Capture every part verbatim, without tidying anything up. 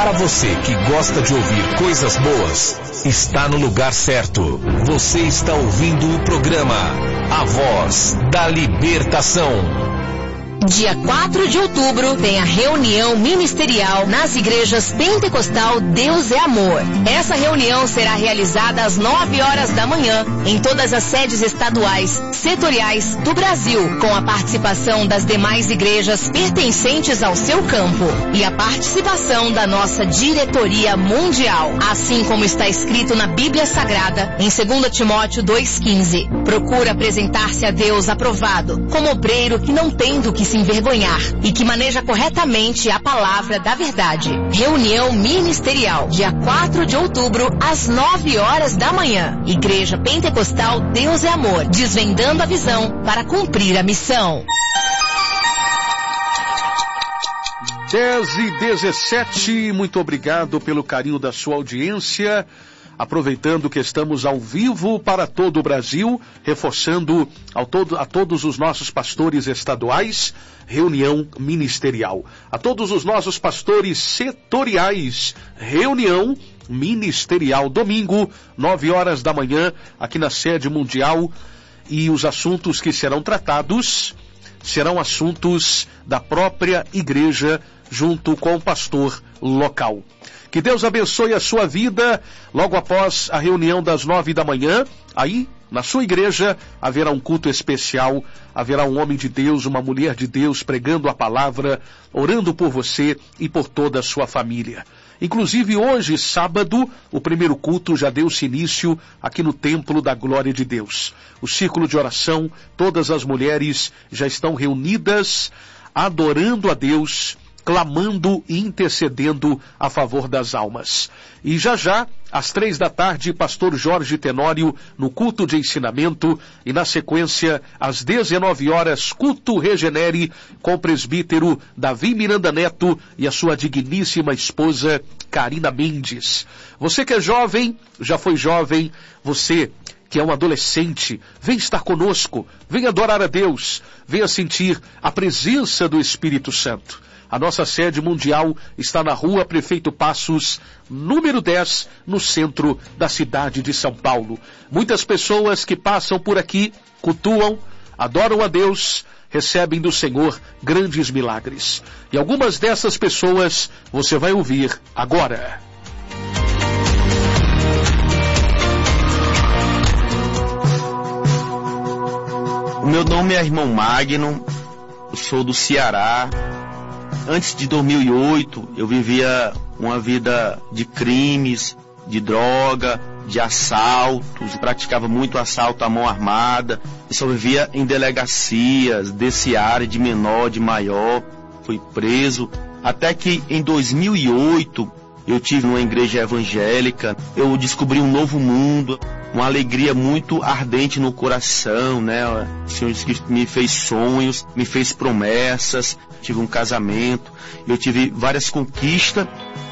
Para você que gosta de ouvir coisas boas, está no lugar certo. Você está ouvindo o programa A Voz da Libertação. Dia quatro de outubro tem a reunião ministerial nas igrejas Pentecostal Deus é Amor. Essa reunião será realizada às nove horas da manhã em todas as sedes estaduais, setoriais do Brasil, com a participação das demais igrejas pertencentes ao seu campo e a participação da nossa diretoria mundial, assim como está escrito na Bíblia Sagrada em dois Timóteo dois quinze. Procura apresentar-se a Deus aprovado, como obreiro que não tem do que se envergonhar e que maneja corretamente a palavra da verdade. Reunião ministerial, dia quatro de outubro, às nove horas da manhã. Igreja Pentecostal Deus é Amor, desvendando a visão para cumprir a missão. dez e dezessete, muito obrigado pelo carinho da sua audiência. Aproveitando que estamos ao vivo para todo o Brasil, reforçando ao todo, a todos os nossos pastores estaduais, reunião ministerial. A todos os nossos pastores setoriais, reunião ministerial. Domingo, nove horas da manhã, aqui na sede mundial. E os assuntos que serão tratados serão assuntos da própria igreja, junto com o pastor local. Que Deus abençoe a sua vida. Logo após a reunião das nove da manhã, aí na sua igreja haverá um culto especial, haverá um homem de Deus, uma mulher de Deus pregando a palavra, orando por você e por toda a sua família. Inclusive hoje, sábado, o primeiro culto já deu-se início aqui no Templo da Glória de Deus. O círculo de oração, todas as mulheres já estão reunidas, adorando a Deus, clamando e intercedendo a favor das almas. E já já, às três da tarde, pastor Jorge Tenório no culto de ensinamento e na sequência, às dezenove horas, culto Regenere com o presbítero Davi Miranda Neto e a sua digníssima esposa Karina Mendes. Você que é jovem, já foi jovem, você que é um adolescente, vem estar conosco, vem adorar a Deus, venha sentir a presença do Espírito Santo. A nossa sede mundial está na rua Prefeito Passos, número dez, no centro da cidade de São Paulo. Muitas pessoas que passam por aqui, cultuam, adoram a Deus, recebem do Senhor grandes milagres. E algumas dessas pessoas você vai ouvir agora. O meu nome é irmão Magno, eu sou do Ceará. Antes de dois mil e oito, eu vivia uma vida de crimes, de droga, de assaltos, praticava muito assalto à mão armada. Eu só vivia em delegacias, desse área de menor, de maior. Fui preso. Até que em dois mil e oito, eu tive numa igreja evangélica, eu descobri um novo mundo, uma alegria muito ardente no coração, né? O Senhor me fez sonhos, me fez promessas, tive um casamento, eu tive várias conquistas,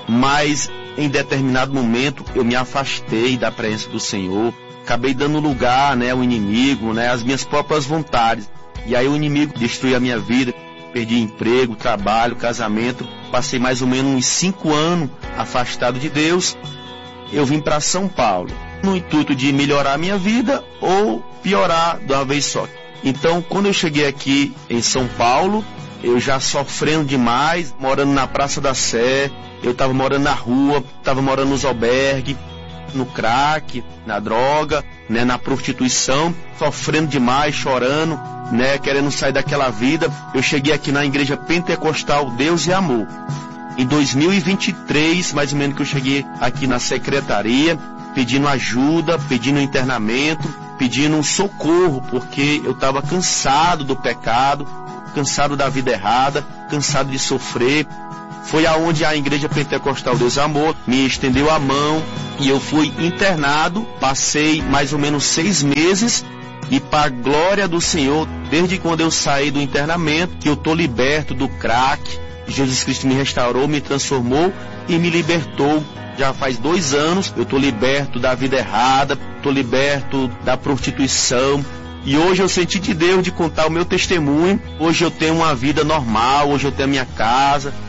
mas em determinado momento eu me afastei da presença do Senhor, acabei dando lugar, né, ao inimigo, né, às minhas próprias vontades. E aí o inimigo destruiu a minha vida, perdi emprego, trabalho, casamento, passei mais ou menos uns cinco anos afastado de Deus. Eu vim para São Paulo, no intuito de melhorar a minha vida ou piorar de uma vez só. Então, quando eu cheguei aqui em São Paulo, eu já sofrendo demais, morando na Praça da Sé, eu estava morando na rua, estava morando nos albergues, no crack, na droga, né, na prostituição, sofrendo demais, chorando, né, querendo sair daquela vida. Eu cheguei aqui na Igreja Pentecostal Deus é Amor. Em dois mil e vinte e três, mais ou menos, que eu cheguei aqui na secretaria, pedindo ajuda, pedindo internamento, pedindo um socorro, porque eu estava cansado do pecado, cansado da vida errada, cansado de sofrer. Foi aonde a Igreja Pentecostal Deus é Amor me estendeu a mão e eu fui internado, passei mais ou menos seis meses e, para a glória do Senhor, desde quando eu saí do internamento, que eu estou liberto do crack, Jesus Cristo me restaurou, me transformou e me libertou. Já faz dois anos eu estou liberto da vida errada, estou liberto da prostituição. E hoje eu senti de Deus de contar o meu testemunho. Hoje eu tenho uma vida normal, hoje eu tenho a minha casa,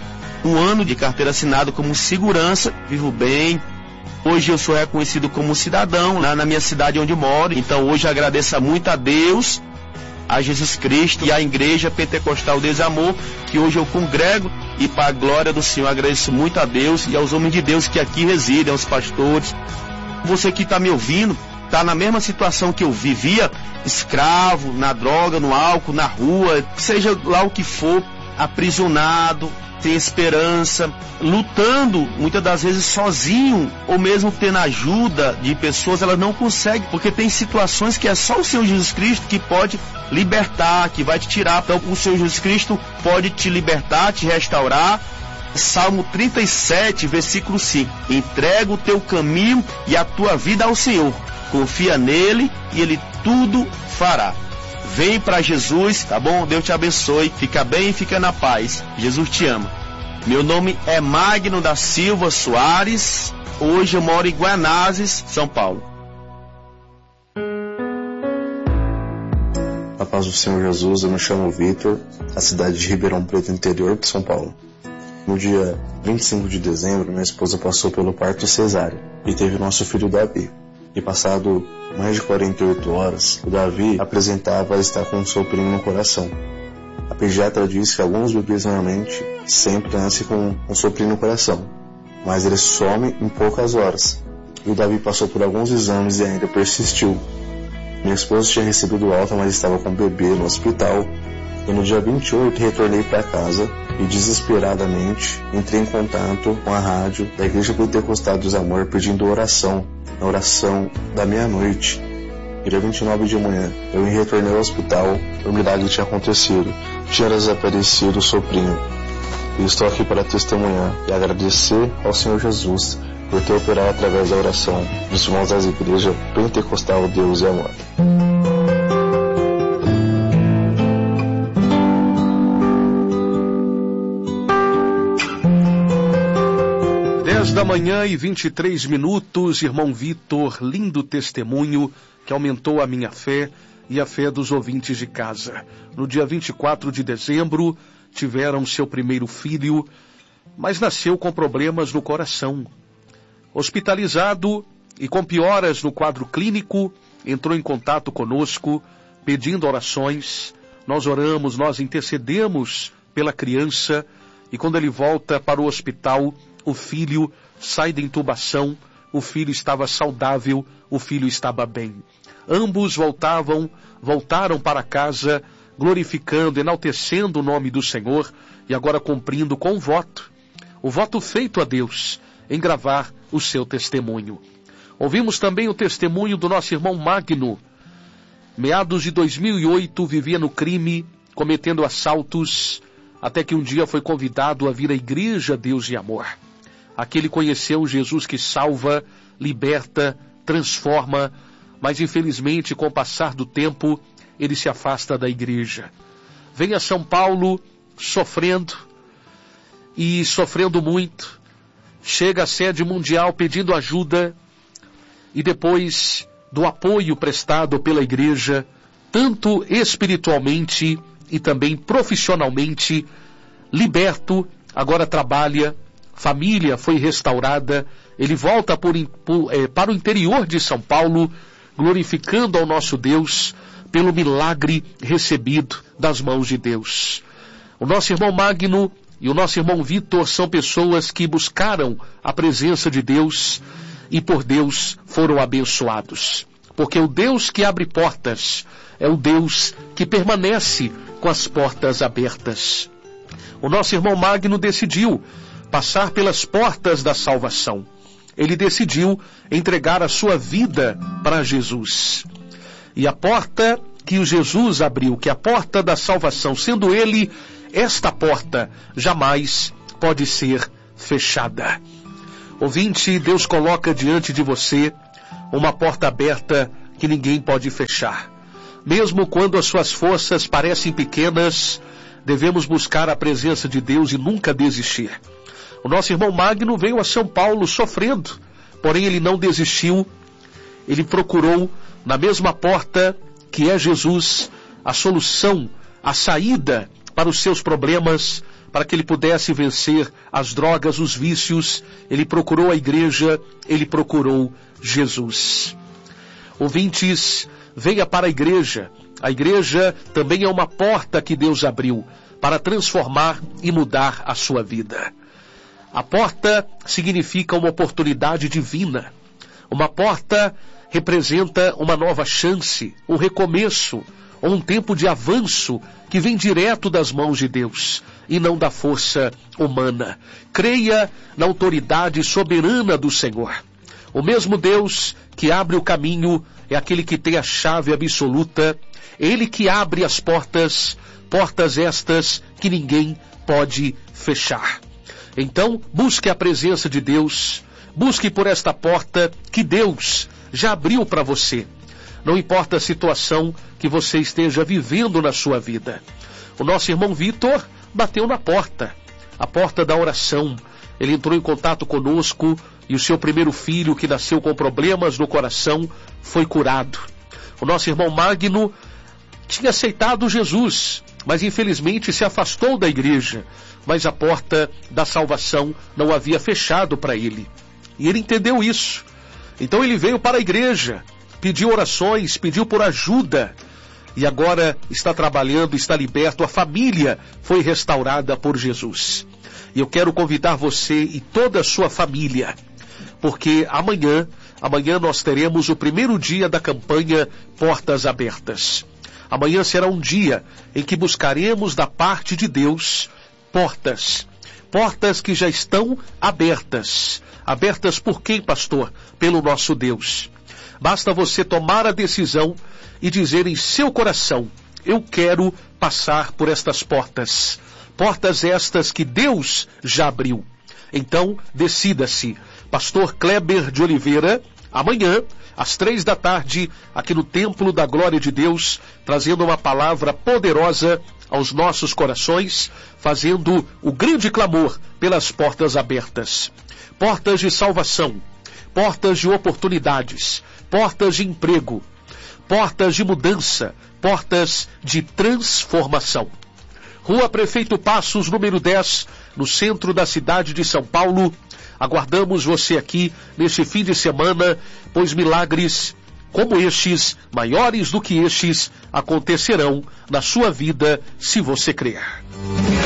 um ano de carteira assinada como segurança, vivo bem. Hoje eu sou reconhecido como cidadão lá na minha cidade onde moro. Então hoje eu agradeço muito a Deus, a Jesus Cristo e à Igreja Pentecostal Deus e Amor, que hoje eu congrego, e para a glória do Senhor agradeço muito a Deus e aos homens de Deus que aqui residem, aos pastores. Você que está me ouvindo, está na mesma situação que eu vivia, escravo, na droga, no álcool, na rua, seja lá o que for, aprisionado, sem esperança, lutando muitas das vezes sozinho, ou mesmo tendo ajuda de pessoas, ela não consegue, porque tem situações que é só o Senhor Jesus Cristo que pode libertar, que vai te tirar. Então o Senhor Jesus Cristo pode te libertar, te restaurar. Salmo trinta e sete, versículo cinco: entrega o teu caminho e a tua vida ao Senhor, confia nele e ele tudo fará. Vem para Jesus, tá bom? Deus te abençoe, fica bem e fica na paz. Jesus te ama. Meu nome é Magno da Silva Soares. Hoje eu moro em Guanazes, São Paulo. A paz do Senhor Jesus, eu me chamo Vitor, da cidade de Ribeirão Preto, interior de São Paulo. No dia vinte e cinco de dezembro, minha esposa passou pelo parto cesárea e teve nosso filho Davi. E passado mais de quarenta e oito horas, o Davi apresentava estar com um soprinho no coração. A pediatra disse que alguns bebês normalmente sempre nascem com um soprinho no coração, mas ele some em poucas horas. E o Davi passou por alguns exames e ainda persistiu. Minha esposa tinha recebido alta, mas estava com o bebê no hospital. E no dia vinte e oito retornei para casa e desesperadamente entrei em contato com a rádio da Igreja Pentecostal Deus e Amor pedindo oração, na oração da meia-noite. E dia vinte e nove de manhã eu retornei ao hospital, o milagre tinha acontecido, tinha desaparecido o soprinho. E estou aqui para testemunhar e agradecer ao Senhor Jesus por ter operado através da oração dos irmãos da Igreja Pentecostal Deus e Amor. dez da manhã e vinte e três minutos, irmão Vitor, lindo testemunho que aumentou a minha fé e a fé dos ouvintes de casa. No dia vinte e quatro de dezembro, tiveram seu primeiro filho, mas nasceu com problemas no coração. Hospitalizado e com pioras no quadro clínico, entrou em contato conosco, pedindo orações. Nós oramos, nós intercedemos pela criança, e quando ele volta para o hospital, o filho sai da intubação, o filho estava saudável, o filho estava bem. Ambos voltavam, voltaram para casa, glorificando, enaltecendo o nome do Senhor, e agora cumprindo com o voto, o voto feito a Deus, em gravar o seu testemunho. Ouvimos também o testemunho do nosso irmão Magno. Meados de dois mil e oito, vivia no crime, cometendo assaltos, até que um dia foi convidado a vir à Igreja Deus e Amor. Aqui ele conheceu Jesus que salva, liberta, transforma, mas infelizmente com o passar do tempo ele se afasta da igreja. Vem a São Paulo sofrendo e sofrendo muito, chega à sede mundial pedindo ajuda e depois do apoio prestado pela igreja, tanto espiritualmente e também profissionalmente, liberto, agora trabalha, família foi restaurada, ele volta por, por, é, para o interior de São Paulo, glorificando ao nosso Deus pelo milagre recebido das mãos de Deus. O nosso irmão Magno e o nosso irmão Vitor são pessoas que buscaram a presença de Deus e por Deus foram abençoados. Porque o Deus que abre portas é o Deus que permanece com as portas abertas. O nosso irmão Magno decidiu passar pelas portas da salvação. Ele decidiu entregar a sua vida para Jesus. E a porta que o Jesus abriu, que é a porta da salvação, sendo ele esta porta, jamais pode ser fechada. Ouvinte, Deus coloca diante de você uma porta aberta que ninguém pode fechar. Mesmo quando as suas forças parecem pequenas, devemos buscar a presença de Deus e nunca desistir. O nosso irmão Magno veio a São Paulo sofrendo, porém ele não desistiu. Ele procurou na mesma porta que é Jesus a solução, a saída para os seus problemas, para que ele pudesse vencer as drogas, os vícios. Ele procurou a igreja, ele procurou Jesus. Ouvintes, venha para a igreja. A igreja também é uma porta que Deus abriu para transformar e mudar a sua vida. A porta significa uma oportunidade divina. Uma porta representa uma nova chance, um recomeço, ou um tempo de avanço que vem direto das mãos de Deus e não da força humana. Creia na autoridade soberana do Senhor. O mesmo Deus que abre o caminho é aquele que tem a chave absoluta. Ele que abre as portas, portas estas que ninguém pode fechar. Então, busque a presença de Deus, busque por esta porta que Deus já abriu para você. Não importa a situação que você esteja vivendo na sua vida. O nosso irmão Vitor bateu na porta, a porta da oração. Ele entrou em contato conosco e o seu primeiro filho, que nasceu com problemas no coração, foi curado. O nosso irmão Magno tinha aceitado Jesus, mas infelizmente se afastou da igreja. Mas a porta da salvação não havia fechado para ele. E ele entendeu isso. Então ele veio para a igreja, pediu orações, pediu por ajuda. E agora está trabalhando, está liberto. A família foi restaurada por Jesus. E eu quero convidar você e toda a sua família, porque amanhã, amanhã nós teremos o primeiro dia da campanha Portas Abertas. Amanhã será um dia em que buscaremos da parte de Deus portas. Portas que já estão abertas. Abertas por quem, pastor? Pelo nosso Deus. Basta você tomar a decisão e dizer em seu coração: eu quero passar por estas portas. Portas estas que Deus já abriu. Então, decida-se. Pastor Kleber de Oliveira, amanhã, às três da tarde, aqui no Templo da Glória de Deus, trazendo uma palavra poderosa aos nossos corações, fazendo o grande clamor pelas portas abertas. Portas de salvação, portas de oportunidades, portas de emprego, portas de mudança, portas de transformação. Rua Prefeito Passos, número dez, no centro da cidade de São Paulo. Aguardamos você aqui neste fim de semana, pois milagres como estes, maiores do que estes, acontecerão na sua vida, se você crer.